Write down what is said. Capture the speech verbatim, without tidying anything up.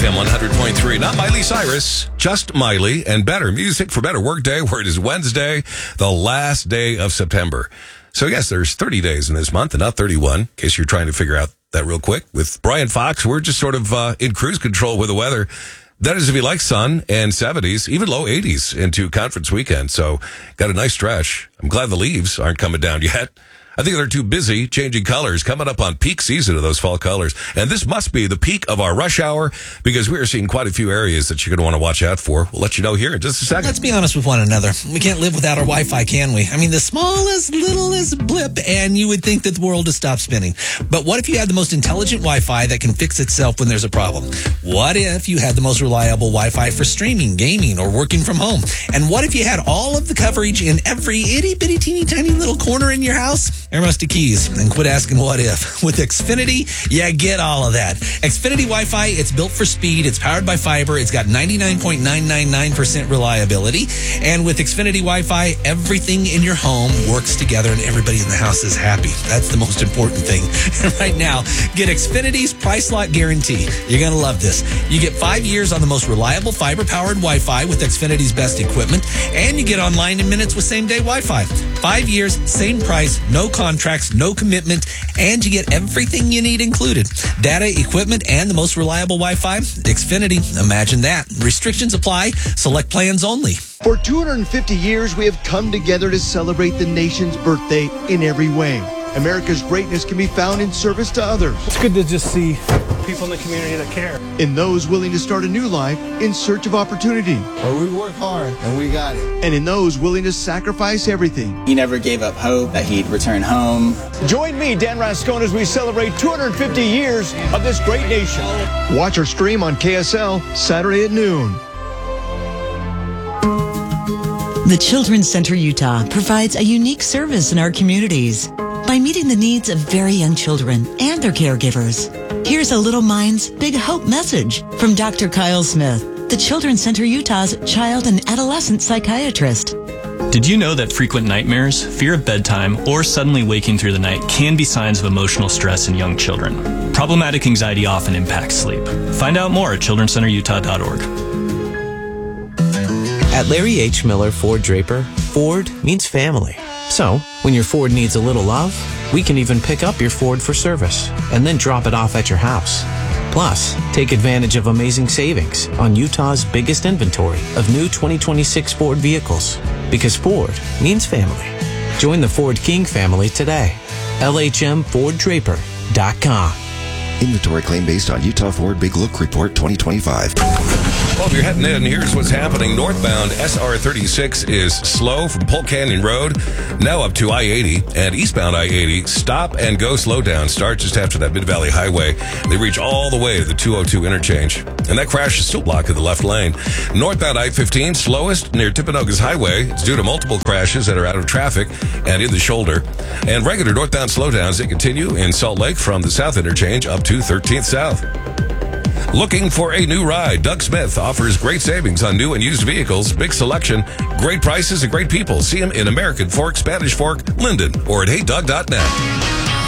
M one hundred point three. Not Miley Cyrus, just Miley, and better music for better workday, where it is Wednesday, the last day of September. So yes, there's thirty days in this month and not thirty-one, in case you're trying to figure out that real quick. With Brian Fox, we're just sort of uh, in cruise control with the weather. That is if you like sun and seventies, even low eighties into conference weekend. So got a nice stretch. I'm glad the leaves aren't coming down yet. I think they're too busy changing colors, coming up on peak season of those fall colors. And this must be the peak of our rush hour, because we are seeing quite a few areas that you're going to want to watch out for. We'll let you know here in just a second. Let's be honest with one another. We can't live without our Wi-Fi, can we? I mean, the smallest, littlest blip, and you would think that the world has stopped spinning. But what if you had the most intelligent Wi-Fi that can fix itself when there's a problem? What if you had the most reliable Wi-Fi for streaming, gaming, or working from home? And what if you had all of the coverage in every itty-bitty, teeny, tiny little corner in your house? Air Musty Keys, and quit asking what if. With Xfinity, you get all of that. Xfinity Wi-Fi, it's built for speed. It's powered by fiber. It's got ninety-nine point nine nine nine percent reliability. And with Xfinity Wi-Fi, everything in your home works together and everybody in the house is happy. That's the most important thing. And right now, get Xfinity's Price Lock Guarantee. You're going to love this. You get five years on the most reliable fiber-powered Wi-Fi with Xfinity's best equipment, and you get online in minutes with same-day Wi-Fi. Five years, same price, no contracts, no commitment, and you get everything you need included. Data, equipment, and the most reliable Wi-Fi. Xfinity, imagine that. Restrictions apply. Select plans only. For two hundred fifty years, we have come together to celebrate the nation's birthday in every way. America's greatness can be found in service to others. It's good to just see people in the community that care. In those willing to start a new life in search of opportunity. Well, we work hard, and we got it. And in those willing to sacrifice everything. He never gave up hope that he'd return home. Join me, Dan Rascone, as we celebrate two hundred fifty years of this great nation. Watch our stream on K S L Saturday at noon. The Children's Center Utah provides a unique service in our communities by meeting the needs of very young children and their caregivers. Here's a Little Minds Big Hope message from Doctor Kyle Smith, the Children's Center Utah's child and adolescent psychiatrist. Did you know that frequent nightmares, fear of bedtime, or suddenly waking through the night can be signs of emotional stress in young children? Problematic anxiety often impacts sleep. Find out more at children center utah dot org. At Larry H. Miller Ford Draper, Ford means family. So, when your Ford needs a little love, we can even pick up your Ford for service and then drop it off at your house. Plus, take advantage of amazing savings on Utah's biggest inventory of new twenty twenty-six Ford vehicles. Because Ford means family. Join the Ford King family today. L H M Ford Draper dot com. Inventory claim based on Utah Ford Big Look Report twenty twenty-five. Well, if you're heading in, here's what's happening. Northbound S R thirty-six is slow from Polk Canyon Road, now up to I eighty, and eastbound I eighty, stop and go slow down. Start just after that Mid-Valley Highway. They reach all the way to the two oh two interchange, and that crash is still blocking the left lane. Northbound I fifteen, slowest near Timpanogos Highway. It's due to multiple crashes that are out of traffic and in the shoulder. And regular northbound slowdowns, they continue in Salt Lake from the south interchange up to thirteenth South. Looking for a new ride? Doug Smith offers great savings on new and used vehicles, big selection, great prices, and great people. See him in American Fork, Spanish Fork, Linden, or at hey doug dot net.